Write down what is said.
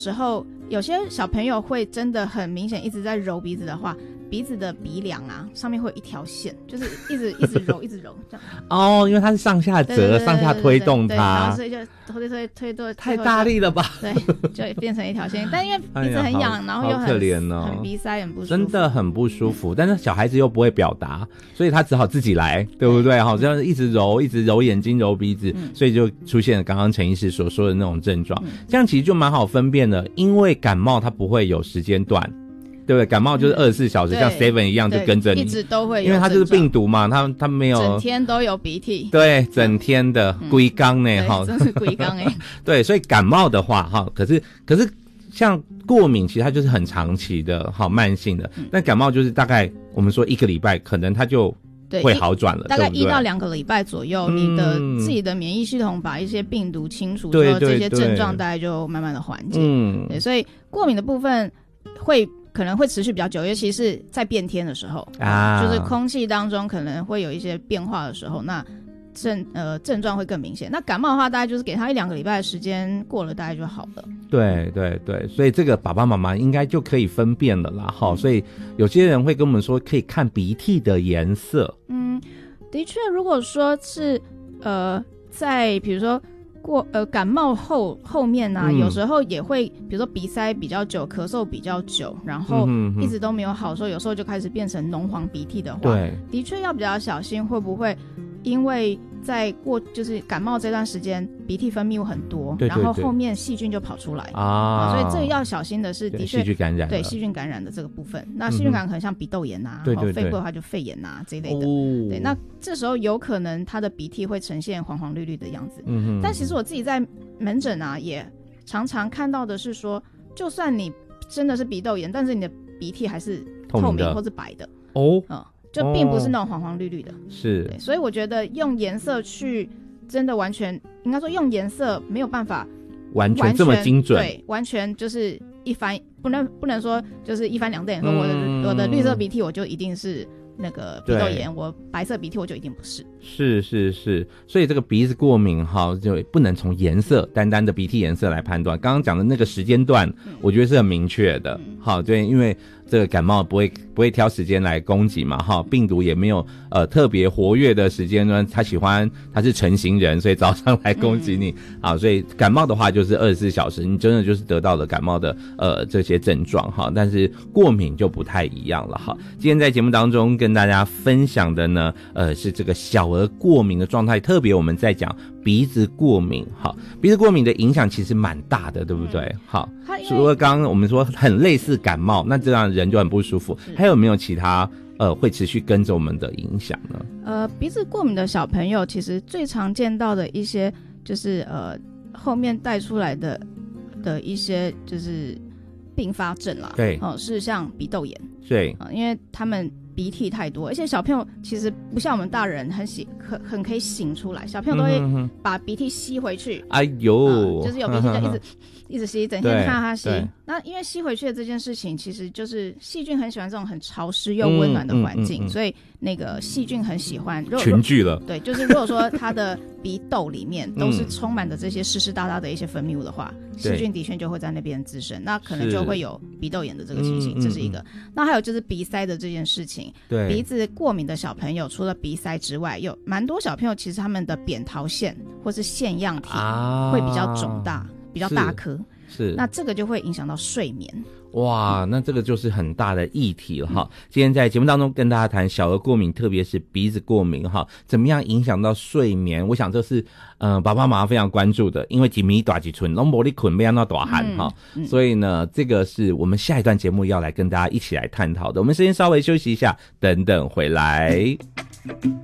时候有些小朋友会真的很明显一直在揉鼻子的话，鼻子的鼻梁啊上面会有一条线，就是一直揉一直揉这样。 哦，因为它是上下折上下推动它， 然后所以就推太大力了吧？ 对，就变成一条线。但因为鼻子很痒，然后又好可怜哦， 很鼻塞，很不舒服， 真的很不舒服。但是小孩子又不会表达，所以他只好自己来，对不对？好，这样一直揉眼睛、揉鼻子，所以就出现了刚刚陈医师所说的那种症状。这样其实就蛮好分辨的，因为感冒它不会有时间段。对不对？感冒就是24小时，像 Seven 一样就跟着你， 一直都会有， 因为它就是病毒嘛，它没有整天都有鼻涕， 对，整天的规缸呢，哈， 真是规缸哎。 对，所以感冒的话，哈，可是像过敏，其实它就是很长期的，好慢性的，但感冒就是大概我们说1个礼拜，可能它就会好转了， 大概对不对？ 1到2个礼拜左右，你的自己的免疫系统把一些病毒清除之后，这些症状大概就慢慢的缓解。对，所以过敏的部分可能会持续比较久，尤其是在变天的时候就是空气当中可能会有一些变化的时候，那症状会更明显。那感冒的话，大概就是给他1-2个礼拜的时间，过了大概就好了。 对对对，所以这个爸爸妈妈应该就可以分辨了啦。所以有些人会跟我们说，可以看鼻涕的颜色。 的确，如果说是在比如说感冒后面啊，有时候也会比如说鼻塞比较久，咳嗽比较久，然后一直都没有好，说有时候就开始变成脓黄鼻涕的话，对，的确要比较小心，会不会因为就是感冒这段时间鼻涕分泌物很多，对，然后后面细菌就跑出来所以这个要小心的是，的确细菌感染，对，细菌感染的这个部分。那细菌感染可能像鼻窦炎啊，肺部的话就肺炎啊这一类的，对，那这时候有可能他的鼻涕会呈现黄黄绿绿的样子。但其实我自己在门诊啊也常常看到的是说，就算你真的是鼻窦炎，但是你的鼻涕还是透明或是白的就并不是那种黄黄绿绿的，是，对，所以我觉得用颜色去真的完全，应该说用颜色没有办法完全这么精准，对，完全就是一翻，不能说就是一翻两瞪眼说我的绿色鼻涕我就一定是那个鼻窦炎，我白色鼻涕我就一定不是。 是，所以这个鼻子过敏就不能从颜色单单的鼻涕颜色来判断。刚刚讲的那个时间段，我觉得是很明确的。对，因为这个感冒不会挑时间来攻击嘛，病毒也没有特别活跃的时间呢，它是晨型人，所以早上来攻击你所以感冒的话就是24小时，你真的就是得到了感冒的这些症状但是过敏就不太一样了今天在节目当中跟大家分享的呢是这个小儿过敏的状态，特别我们在讲鼻子过敏鼻子过敏的影响其实蛮大的，对不对？除了刚刚我们说很类似感冒，那这样人就很不舒服，还有没有其他会持续跟着我们的影响呢？ 鼻子过敏的小朋友其实最常见到的一些就是后面带出来的一些就是并发症啦，对，是像鼻窦炎，对，因为他们鼻涕太多，而且小朋友其实不像我们大人很可以擤出来，小朋友都会把鼻涕吸回去，哎呦，就是有鼻涕就一直吸，整天看到他吸。那因为吸回去的这件事情，其实就是细菌很喜欢这种很潮湿又温暖的环境，所以那个细菌很喜欢群聚了。 对，就是如果说他的鼻窦里面都是充满着这些湿湿哒哒的一些分泌物的话，细菌的确就会在那边滋生，那可能就会有鼻窦炎的这个情形，这是一个。那还有就是鼻塞的这件事情，对，鼻子过敏的小朋友除了鼻塞之外，有蛮多小朋友其实他们的扁桃腺或是腺样体会比较肿大，比较大颗，是，那这个就会影响到睡眠。 哇，那这个就是很大的议题了今天在节目当中跟大家谈小儿过敏，特别是鼻子过敏怎么样影响到睡眠？我想这是爸爸妈妈非常关注的，因为一暝大一寸，拢无你困要那大汗所以呢，这个是我们下一段节目要来跟大家一起来探讨的。我们先稍微休息一下，等等回来。